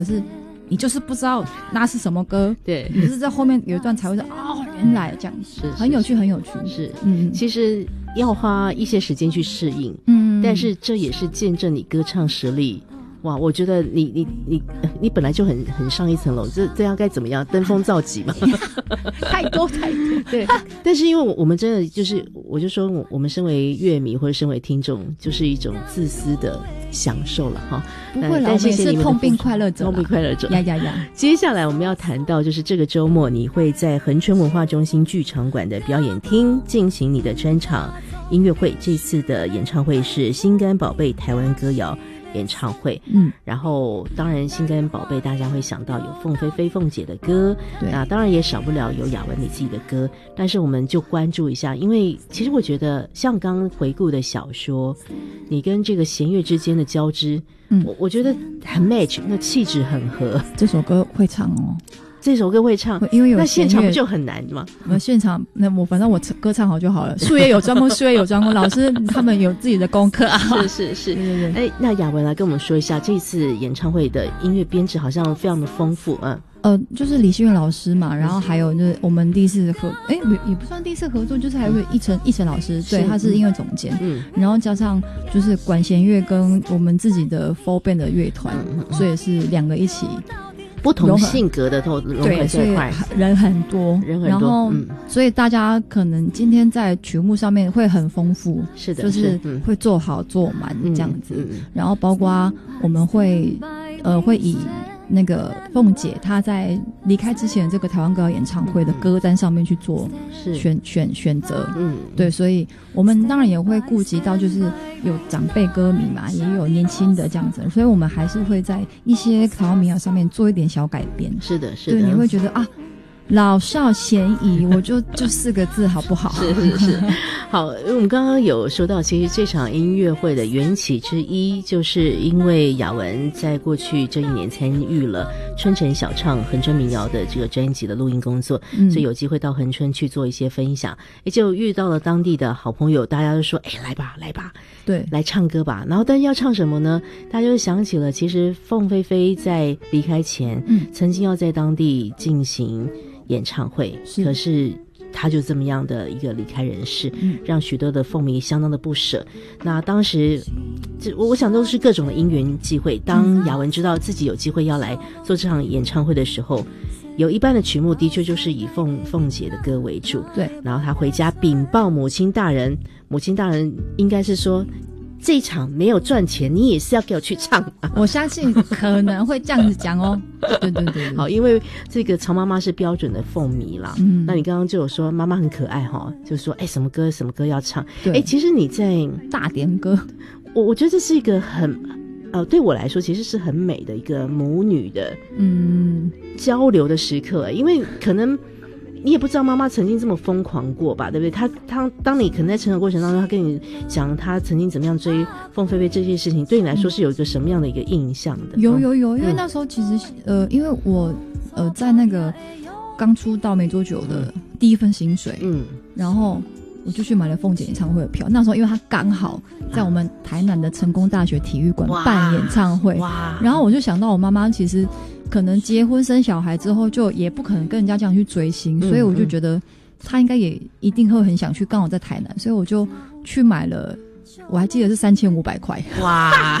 是你就是不知道那是什么歌， 对， 你是在后面有一段才会说哦，原来这样， 是很有趣，很有趣， 是，其实要花一些时间去适应，但是这也是见证你歌唱实力。哇，我觉得你本来就很上一层楼，这样该怎么样？登峰造极嘛？ 太多。 对，但是因为我们真的就是，我就说我们身为乐迷或者身为听众，就是一种自私的享受了哈。 不会啦， 但谢谢你们的痛并快乐者， 痛并快乐者呀。 接下来我们要谈到就是这个周末你会在恒春文化中心剧场馆的表演厅进行你的专场音乐会。这次的演唱会是心肝宝贝台湾歌谣演唱会，然后当然心肝宝贝大家会想到有凤飞飞凤姐的歌，那当然也少不了有雅文你自己的歌，但是我们就关注一下，因为其实我觉得像刚回顾的小说，你跟这个弦乐之间的交织，我觉得很 match， 那气质很合。 这首歌会唱哦。 这首歌会唱， 因为有那现场不就很难吗？ 现场反正我歌唱好就好了。术业有专攻，术业有专攻，老师他们有自己的功课啊。 是，对。那雅文来跟我们说一下，这次演唱会的音乐编制好像非常的丰富， 就是李希元老师嘛，然后还有就是我们第一次也不算第一次合作，就是还有一晨老师，对，他是音乐总监，然后加上就是管弦乐跟我们自己的 full band 的乐团，所以是两个一起。 不同性格的都融合在一块， 人很多，然后所以大家可能今天在曲目上面会很丰富， 是的， 就是会做好做满这样子，然后包括我们会以那个凤姐她在离开之前这个台湾歌谣演唱会的歌单上面去做选择，对，所以我们当然也会顾及到就是有长辈歌迷嘛，也有年轻的这样子，所以我们还是会在一些台湾民谣上面做一点小改编。 是的， 对，你会觉得啊，老少咸宜，我就4个字好不好？ 是。好，我们刚刚有说到，其实这场音乐会的缘起之一，就是因为雅文在过去这一年参与了春城小唱恒春民谣的这个专辑的录音工作，所以有机会到恒春去做一些分享，也就遇到了当地的好朋友，大家都说来吧， 对， 来唱歌吧。然后但是要唱什么呢？大家就想起了，其实凤飞飞在离开前，曾经要在当地进行演唱会，可是他就这么样的一个离开人世，让许多的凤迷相当的不舍。那当时我想都是各种的因缘际会，当雅文知道自己有机会要来做这场演唱会的时候，有一半的曲目的确就是以凤姐的歌为主， 对， 然后他回家禀报母亲大人应该是说这一场没有赚钱，你也是要给我去唱我相信可能会这样子讲哦。对。 好，因为这个曹妈妈是标准的凤迷啦。那你刚刚就有说妈妈很可爱哈，就说什么歌要唱。对，其实你在大点歌， 我觉得这是一个很对我来说其实是很美的一个母女的交流的时刻，因为可能你也不知道妈妈曾经这么疯狂过吧，对不对？她当你可能在成长过程当中，她跟你讲她曾经怎么样追凤飞飞这件事情，对你来说是有一个什么样的一个印象的？ 有，因为那时候其实因为我在那个刚出道没多久的第一份薪水，然后我就去买了凤姐演唱会的票。那时候因为她刚好在我们台南的成功大学体育馆办演唱会，然后我就想到我妈妈其实可能结婚生小孩之后就也不可能跟人家这样去追星，所以我就觉得她应该也一定会很想去，刚好在台南，所以我就去买了，我还记得是3500块， 哇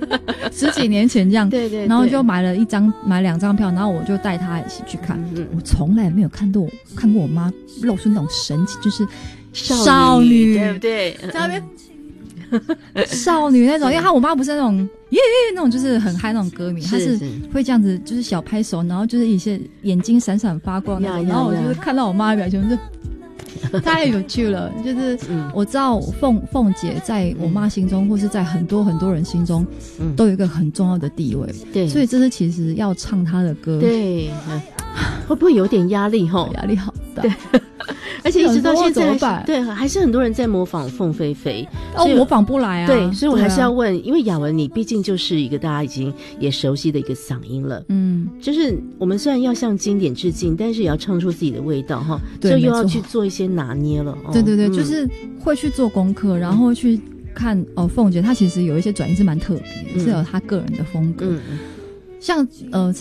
，10几年前这样， 对， 然后就买2张票，然后我就带她一起去看。我从来没有看过我妈露出那种神情，就是少女， 对不对？ 在那边少女那种，因为我妈不是那种那种就是很嗨那种歌迷，她是会这样子，就是小拍手，然后就是一些眼睛闪闪发光那种，然后我就是看到我妈的表情就太有趣了，就是我知道凤姐在我妈心中，或是在很多很多人心中，都有一个很重要的地位。对，所以这是其实要唱她的歌， 对，会不会有点压力？压力好大。 对，而且一直到现在对，还是很多人在模仿凤飞飞， 模仿不来啊。 对，所以我还是要问，因为雅文你毕竟就是一个大家已经也熟悉的一个嗓音了，就是我们虽然要向经典致敬，但是也要唱出自己的味道哈，就又要去做一些拿捏了。 对，就是会去做功课，然后去看凤姐她其实有一些转音是蛮特别的，是有她个人的风格。 像